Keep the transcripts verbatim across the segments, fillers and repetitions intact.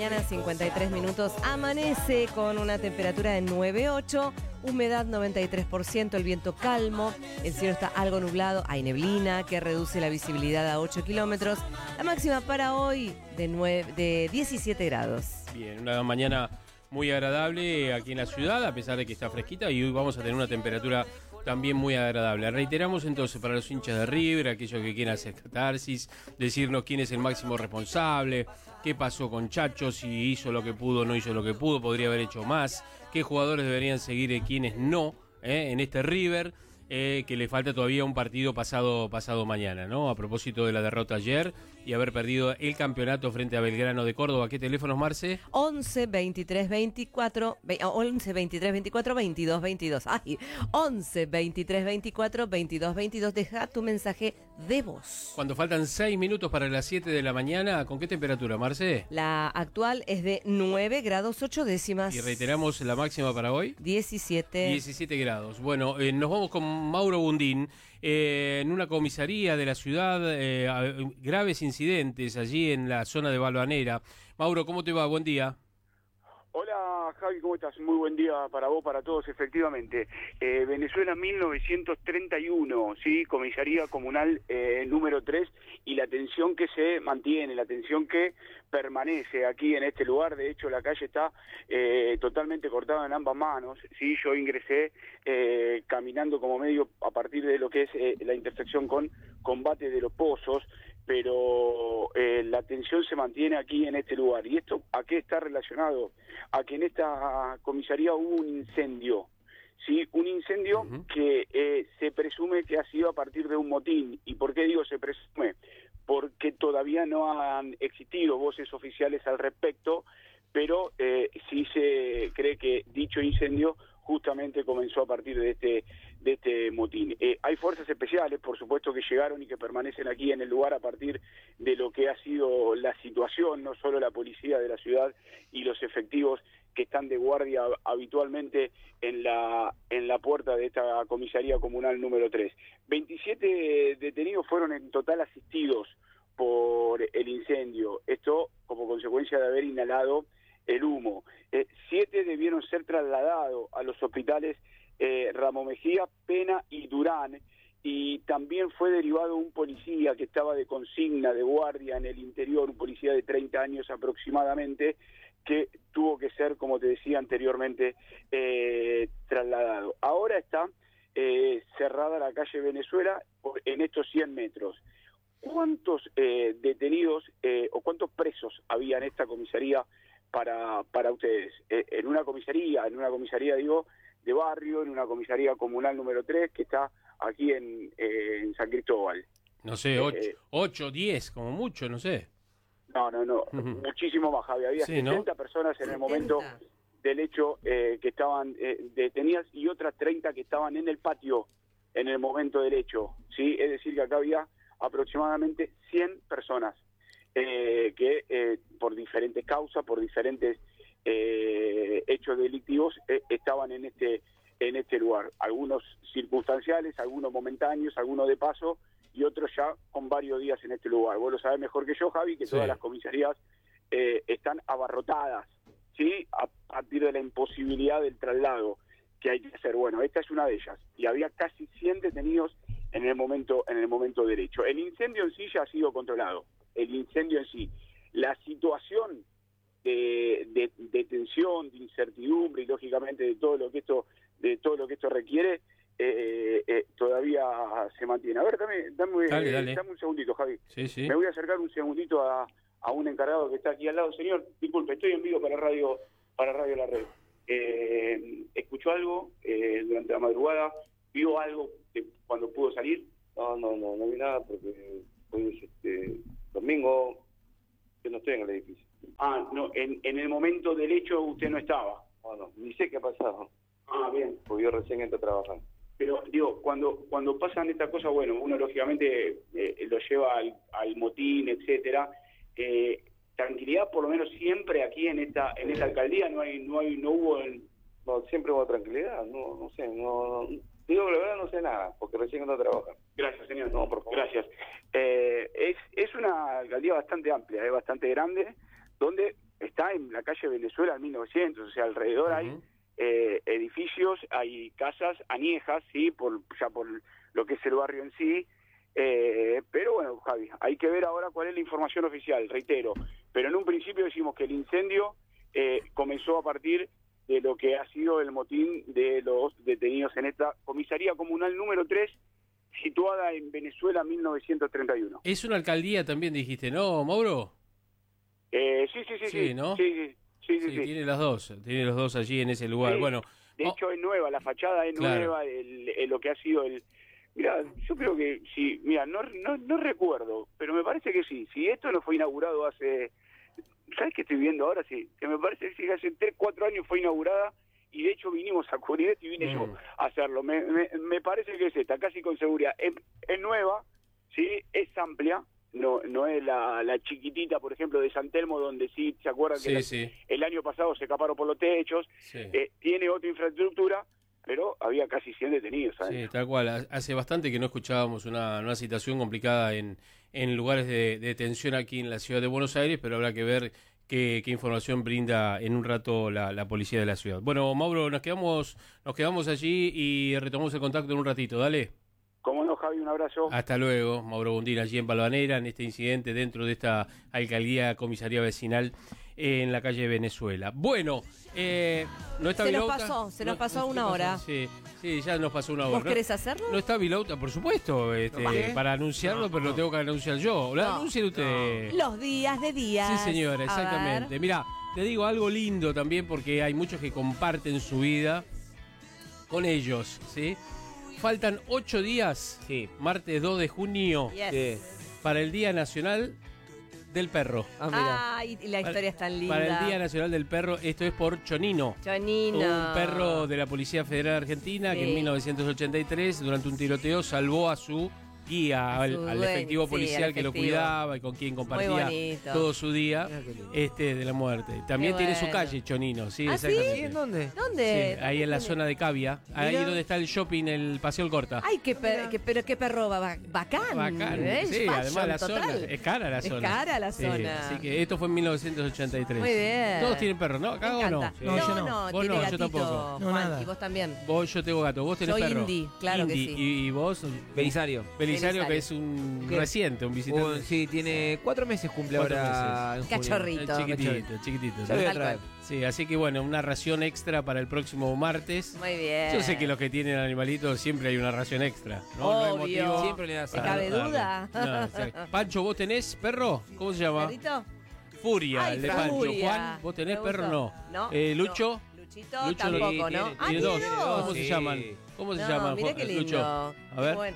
mañana, cincuenta y tres minutos. Amanece con una temperatura de nueve coma ocho, humedad noventa y tres por ciento, el viento calmo, el cielo está algo nublado, hay neblina que reduce la visibilidad a ocho kilómetros. La máxima para hoy de, nueve, de diecisiete grados. Bien, una mañana muy agradable aquí en la ciudad, a pesar de que está fresquita, y hoy vamos a tener una temperatura también muy agradable. Reiteramos entonces para los hinchas de River, aquellos que quieran hacer catarsis, decirnos quién es el máximo responsable, qué pasó con Chacho, si hizo lo que pudo, no hizo lo que pudo, podría haber hecho más, qué jugadores deberían seguir y quiénes no, eh, en este River, eh, que le falta todavía un partido pasado, pasado mañana, ¿no? A propósito de la derrota ayer y haber perdido el campeonato frente a Belgrano de Córdoba. ¿Qué teléfonos, Marce? once, veintitrés, veinticuatro, once, veintitrés, veinticuatro, veintidós, veintidós. Ay, once, veintitrés, veinticuatro, veintidós, veintidós. Deja tu mensaje de voz. Cuando faltan seis minutos para las siete de la mañana, ¿con qué temperatura, Marce? La actual es de nueve grados ocho décimas. Y reiteramos la máxima para hoy. diecisiete. diecisiete grados. Bueno, eh, nos vamos con Mauro Bundín. Eh, en una comisaría de la ciudad, eh, graves incidentes allí en la zona de Balvanera. Mauro, ¿cómo te va? Buen día. Hola Javi, ¿cómo estás? Muy buen día para vos, para todos, efectivamente. Eh, Venezuela mil novecientos treinta y uno, ¿sí? Comisaría Comunal eh, número tres, y la tensión que se mantiene, la tensión que permanece aquí en este lugar. De hecho, la calle está eh, totalmente cortada en ambas manos, ¿sí? Yo ingresé eh, caminando como medio a partir de lo que es eh, la intersección con Combate de los Pozos, pero eh, la tensión se mantiene aquí en este lugar. ¿Y esto a qué está relacionado? A que en esta comisaría hubo un incendio, ¿sí? Un incendio uh-huh. que eh, se presume que ha sido a partir de un motín. ¿Y por qué digo se presume? Porque todavía no han existido voces oficiales al respecto, pero eh, sí se cree que dicho incendio justamente comenzó a partir de este de este motín. Eh, hay fuerzas especiales, por supuesto, que llegaron y que permanecen aquí en el lugar a partir de lo que ha sido la situación, no solo la policía de la ciudad y los efectivos que están de guardia habitualmente en la en la puerta de esta comisaría comunal número tres. veintisiete detenidos fueron en total asistidos por el incendio, esto como consecuencia de haber inhalado el humo. Eh, siete debieron ser trasladados a los hospitales eh, Ramos Mejía, Pena y Durán, y también fue derivado un policía que estaba de consigna de guardia en el interior, un policía de treinta años aproximadamente, que tuvo que ser, como te decía anteriormente, eh, trasladado. Ahora está eh, cerrada la calle Venezuela en estos cien metros. ¿Cuántos eh, detenidos eh, o cuántos presos había en esta comisaría para para ustedes? Eh, en una comisaría, en una comisaría, digo, de barrio, en una comisaría comunal número tres, que está aquí en, eh, en San Cristóbal. No sé, ocho, diez, como mucho, no sé. No, no, no, uh-huh. muchísimo más, Javi. Había sí, sesenta ¿no? personas en el momento del hecho eh, que estaban eh, detenidas, y otras treinta que estaban en el patio en el momento del hecho, ¿sí? Es decir, que acá había aproximadamente cien personas eh, que eh, por diferentes causas, por diferentes eh, hechos delictivos, eh, estaban en este en este lugar. Algunos circunstanciales, algunos momentáneos, algunos de paso, y otros ya con varios días en este lugar. Vos lo sabés mejor que yo, Javi, que sí. Todas las comisarías eh, están abarrotadas, ¿sí? A partir de la imposibilidad del traslado que hay que hacer. Bueno, esta es una de ellas. Y había casi cien detenidos en el momento en el momento del hecho. El incendio en sí ya ha sido controlado. El incendio en sí. La situación de, de, de tensión, de incertidumbre y lógicamente de todo lo que esto de todo lo que esto requiere, eh, eh, todavía se mantiene. A ver, dame, dame, dale, dale. dame un segundito, Javi. Sí, sí. Me voy a acercar un segundito a, a un encargado que está aquí al lado. Señor, disculpe, estoy en vivo para Radio para Radio La Red. Eh, ¿Escuchó algo eh, durante la madrugada? ¿Vio algo de cuando pudo salir? No, no, no, no vi nada porque hoy es este domingo, que no estoy en el edificio. Ah, no, en, en el momento del hecho usted no estaba. No, no, ni sé qué ha pasado. Ah, bien. Porque yo recién entro trabajando. Pero, digo, cuando cuando pasan estas cosas, bueno, uno lógicamente eh, lo lleva al, al motín, etcétera. Eh, tranquilidad, por lo menos siempre aquí en esta en esta alcaldía no hay no hay no hubo el... no siempre hubo tranquilidad, no no sé, no, no digo la verdad no sé nada porque recién entro a trabajar. Gracias, señor. No, por favor. Gracias. Eh, es es una alcaldía bastante amplia, es bastante grande, donde está en la calle Venezuela en mil novecientos, o sea, alrededor uh-huh. hay eh, edificios, hay casas añejas, sí, por ya por lo que es el barrio en sí, eh, pero bueno, Javi, hay que ver ahora cuál es la información oficial, reitero, pero en un principio decimos que el incendio eh, comenzó a partir de lo que ha sido el motín de los detenidos en esta comisaría comunal número tres, situada en Venezuela mil novecientos treinta y uno. Es una alcaldía también, dijiste, ¿no, Mauro? Eh, sí, sí, sí, sí, sí, ¿no? sí, sí, sí, sí, sí, sí. Tiene las dos, tiene los dos allí en ese lugar. Sí, bueno, de oh, hecho es nueva, la fachada es claro. nueva, el, el, lo que ha sido el... Mira, yo creo que sí, mira, no, no, no recuerdo, pero me parece que sí. Si esto no fue inaugurado hace... ¿Sabes qué estoy viendo ahora? Sí, que me parece que sí, hace tres, cuatro años fue inaugurada y de hecho vinimos a cubrir esto y vine mm. yo a hacerlo. Me, me, me parece que es esta, casi con seguridad. Es, es nueva, sí, es amplia, no no es la, la chiquitita, por ejemplo, de San Telmo, donde sí, ¿se acuerdan sí, que la, sí. el año pasado se escaparon por los techos? Sí. Eh, tiene otra infraestructura, pero había casi cien detenidos, ¿sabes? Sí, tal cual. Hace bastante que no escuchábamos una, una situación complicada en, en lugares de, de detención aquí en la ciudad de Buenos Aires, pero habrá que ver qué, qué información brinda en un rato la, la policía de la ciudad. Bueno, Mauro, nos quedamos, nos quedamos allí y retomamos el contacto en un ratito. Dale. Cómo no, Javi, un abrazo. Hasta luego, Mauro Bondín, allí en Balvanera, en este incidente dentro de esta alcaldía, comisaría vecinal en la calle Venezuela. Bueno, eh, no está Se Vilauta. nos pasó, se no, nos pasó no, una hora. Sí, sí, ya nos pasó una hora. ¿Vos querés hacerlo? No está Vilauta, por supuesto, este, ¿Qué? para anunciarlo, No, pero no. lo tengo que anunciar yo. Lo No. anuncien ustedes. Los días de días. Sí, señora, A exactamente. ver. Mira, te digo algo lindo también porque hay muchos que comparten su vida con ellos, ¿sí? Faltan ocho días, Sí. martes dos de junio, Yes. Sí. para el Día Nacional del Perro. Ah, mira. Ay, y la historia es tan linda. Para el Día Nacional del Perro, esto es por Chonino. Chonino. Un perro de la Policía Federal Argentina Sí. que en mil novecientos ochenta y tres, durante un tiroteo, salvó a su guía, A al, su al dueño, efectivo sí, policial al que lo efectivo. cuidaba y con quien compartía bonito. todo su día Mira qué lindo. este de la muerte. También Qué tiene su bueno. calle, Chonino, sí, ¿Ah, sí? exactamente. ¿Sí? ¿En dónde? ¿Dónde? Sí, ahí en la ¿Dónde? zona de Cavia, ahí Mirá. donde está el shopping, el Paseo El Corta. Ay, qué, per- qué, pero qué perro ba- bacán. Bacán. ¿eh? Sí, Fashion además la total. zona es cara la Es zona. cara la Sí, zona. así que esto fue en mil novecientos ochenta y tres. Muy bien. Todos tienen perros, ¿no? ¿Acá Me o no? encanta. Sí. No, No, no, yo no. Vos tiene no, yo gatito, tampoco. No, Juan, nada. y vos también. Vos, yo tengo gato, vos tenés Soy perro. indie, claro que Indie. sí. Y, y vos, Belisario. Belisario, Belisario. que es un ¿Qué? reciente, un visitante. Un- sí, tiene cuatro meses cumple Cuatro ahora. en junio. Cachorrito. Eh, Chiquitito, chiquitito. Ya lo voy a Tal traer. cual. Sí, así que bueno, una ración extra para el próximo martes. Muy bien. Yo sé que los que tienen animalitos siempre hay una ración extra. No, no hay Obvio. motivo. Siempre le das ¿Se para cabe darle. duda? No, exacto. Pancho, ¿vos tenés perro? ¿Cómo se llama? ¿Perrito? Furia, Ay, el de Furia. Pancho. Juan, ¿vos tenés Me perro? gustó. No. No, Eh, no. ¿Lucho? Luchito Lucho tampoco, sí, ¿no? tiene- Ah, Tiene dos. ¿Cómo Sí. se llaman? ¿Cómo se No, llaman? mirá Juan- qué lindo. Lucho. A ver. Bueno.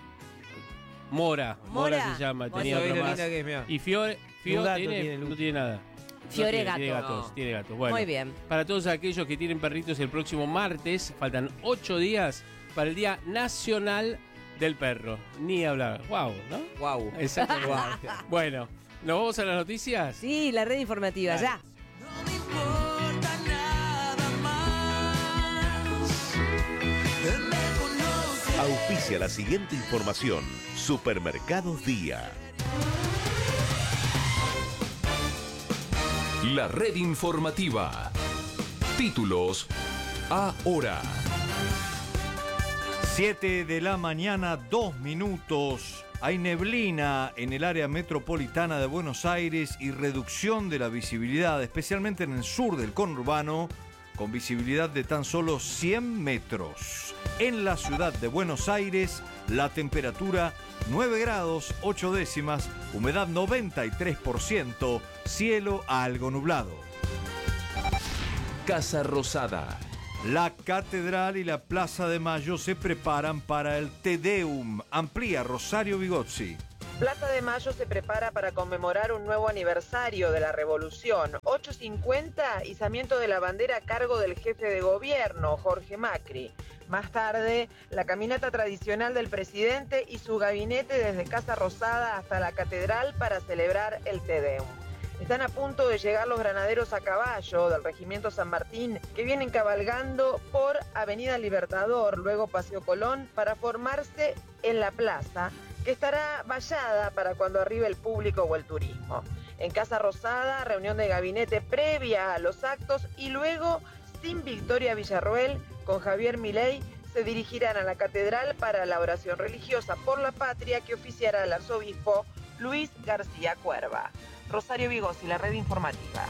Mora. Mora, Mora. se llama. Mora. Tenía ¿Sabés otro lo más. linda que es? Mirá. Y Fiore, Fiore Un gato tiene, tiene Lucho. no tiene nada. Fiore No tiene, gato. Tiene gatos, No. tiene gatos. Bueno, Muy bien. para todos aquellos que tienen perritos el próximo martes, faltan ocho días para el Día Nacional del Perro. Ni hablar. Wow, ¿no? Guau. Exactamente. Guau. Bueno, ¿nos vamos a las noticias? Sí, la red informativa, Dale. ya. Auspicia la siguiente información. Supermercados Día. La red informativa. Títulos ahora. siete de la mañana, dos minutos. Hay neblina en el área metropolitana de Buenos Aires y reducción de la visibilidad, especialmente en el sur del conurbano, con visibilidad de tan solo cien metros. En la ciudad de Buenos Aires, la temperatura nueve grados ocho décimas, humedad noventa y tres por ciento, cielo algo nublado. Casa Rosada. La Catedral y la Plaza de Mayo se preparan para el Te Deum. Amplía Rosario Vigozzi. Plaza de Mayo se prepara para conmemorar un nuevo aniversario de la Revolución. ocho cincuenta, izamiento de la bandera a cargo del jefe de gobierno, Jorge Macri. Más tarde, la caminata tradicional del presidente y su gabinete desde Casa Rosada hasta la Catedral para celebrar el Te Deum. Están a punto de llegar los granaderos a caballo del Regimiento San Martín, que vienen cabalgando por Avenida Libertador, luego Paseo Colón, para formarse en la plaza, que estará vallada para cuando arribe el público o el turismo. En Casa Rosada, reunión de gabinete previa a los actos y luego, sin Victoria Villarroel, con Javier Milei, se dirigirán a la catedral para la oración religiosa por la patria que oficiará el arzobispo Luis García Cuerva. Rosario Vigosi, la red informativa.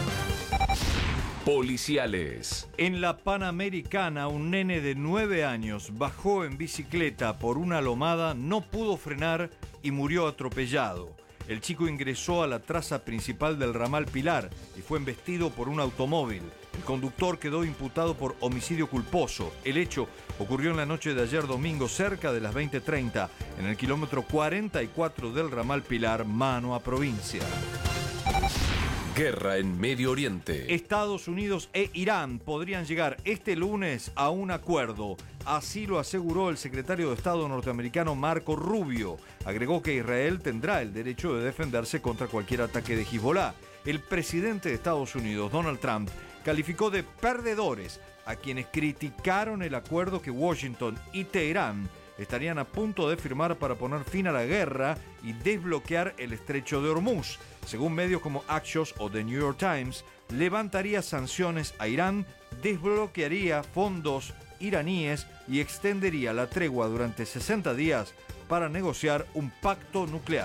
Policiales. En la Panamericana, un nene de nueve años bajó en bicicleta por una lomada, no pudo frenar y murió atropellado. El chico ingresó a la traza principal del ramal Pilar y fue embestido por un automóvil. El conductor quedó imputado por homicidio culposo. El hecho ocurrió en la noche de ayer domingo cerca de las veinte treinta en el kilómetro cuarenta y cuatro del ramal Pilar, mano a provincia. Guerra en Medio Oriente. Estados Unidos e Irán podrían llegar este lunes a un acuerdo. Así lo aseguró el secretario de Estado norteamericano Marco Rubio. Agregó que Israel tendrá el derecho de defenderse contra cualquier ataque de Hezbollah. El presidente de Estados Unidos, Donald Trump, calificó de perdedores a quienes criticaron el acuerdo que Washington y Teherán estarían a punto de firmar para poner fin a la guerra y desbloquear el estrecho de Hormuz. Según medios como Axios o The New York Times, levantaría sanciones a Irán, desbloquearía fondos iraníes y extendería la tregua durante sesenta días para negociar un pacto nuclear.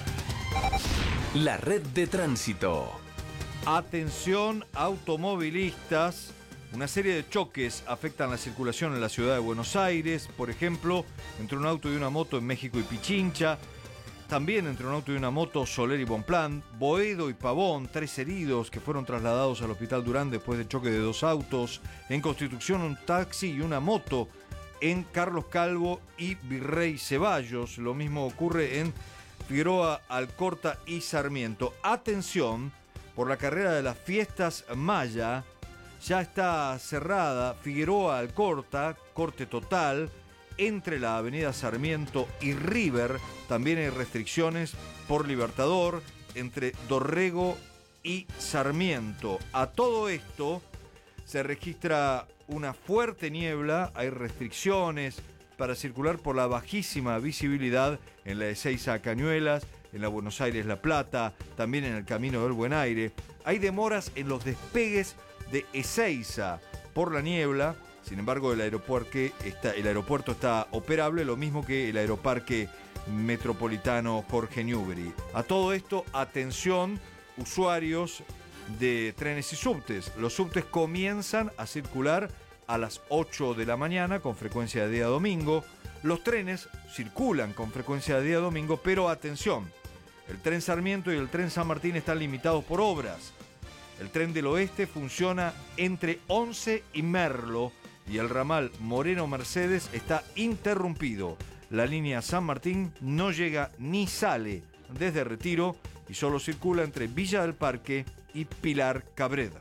La red de tránsito. Atención automovilistas. Una serie de choques afectan la circulación en la ciudad de Buenos Aires, por ejemplo, entre un auto y una moto en México y Pichincha, también entre un auto y una moto Soler y Bonpland, Boedo y Pavón, tres heridos que fueron trasladados al Hospital Durán después del choque de dos autos, en Constitución un taxi y una moto en Carlos Calvo y Virrey Ceballos, lo mismo ocurre en Figueroa, Alcorta y Sarmiento. Atención, por la carrera de las fiestas Maya, ya está cerrada Figueroa Alcorta, corte total, entre la avenida Sarmiento y River. También hay restricciones por Libertador, entre Dorrego y Sarmiento. A todo esto se registra una fuerte niebla, hay restricciones para circular por la bajísima visibilidad en la Ezeiza a Cañuelas, en la Buenos Aires-La Plata, también en el Camino del Buen Aire. Hay demoras en los despegues de Ezeiza por la niebla. Sin embargo, el aeropuerto, está, el aeropuerto está operable, lo mismo que el aeroparque metropolitano Jorge Newbery. A todo esto, atención, usuarios de trenes y subtes. Los subtes comienzan a circular a las ocho de la mañana con frecuencia de día domingo. Los trenes circulan con frecuencia de día domingo, pero atención, el tren Sarmiento y el tren San Martín están limitados por obras. El tren del oeste funciona entre Once y Merlo y el ramal Moreno-Mercedes está interrumpido. La línea San Martín no llega ni sale desde Retiro y solo circula entre Villa del Parque y Pilar Cabreda.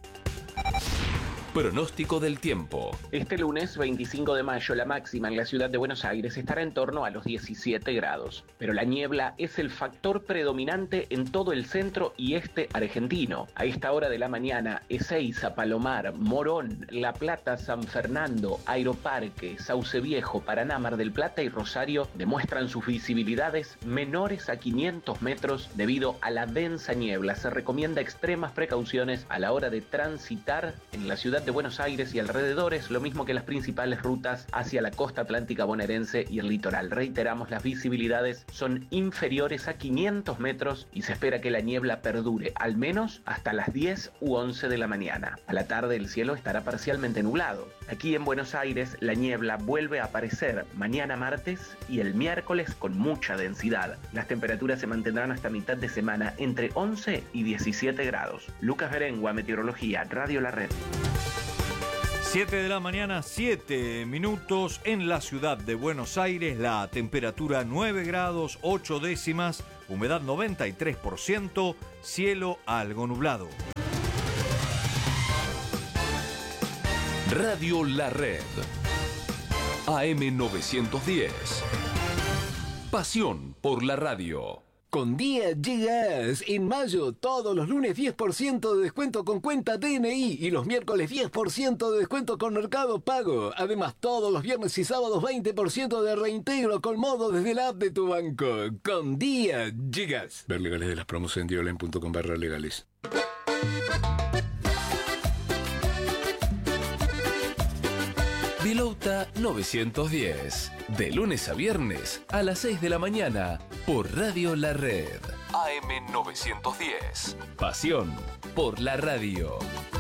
Pronóstico del tiempo. Este lunes veinticinco de mayo la máxima en la ciudad de Buenos Aires estará en torno a los diecisiete grados, pero la niebla es el factor predominante en todo el centro y este argentino. A esta hora de la mañana, Ezeiza, Palomar, Morón, La Plata, San Fernando, Aeroparque, Sauce Viejo, Paraná, Mar del Plata y Rosario demuestran sus visibilidades menores a quinientos metros debido a la densa niebla. Se recomienda extremas precauciones a la hora de transitar en la ciudad de Buenos Aires y alrededores, lo mismo que las principales rutas hacia la costa atlántica bonaerense y el litoral. Reiteramos, las visibilidades son inferiores a quinientos metros y se espera que la niebla perdure al menos hasta las diez u once de la mañana. A la tarde el cielo estará parcialmente nublado. Aquí en Buenos Aires la niebla vuelve a aparecer mañana martes y el miércoles con mucha densidad. Las temperaturas se mantendrán hasta mitad de semana entre once y diecisiete grados. Lucas Berengua, Meteorología, Radio La Red. siete de la mañana, siete minutos en la ciudad de Buenos Aires, la temperatura nueve grados ocho décimas, humedad noventa y tres por ciento, cielo algo nublado. Radio La Red. A M novecientos diez. Pasión por la radio. Con Día llegas. En mayo, todos los lunes diez por ciento de descuento con cuenta D N I y los miércoles diez por ciento de descuento con Mercado Pago. Además, todos los viernes y sábados veinte por ciento de reintegro con modo desde la app de tu banco. Con Día llegas. Ver legales de las promos en diolen punto com barra legales. Vilouta novecientos diez. De lunes a viernes a las seis de la mañana por Radio La Red. A M novecientos diez. Pasión por la radio.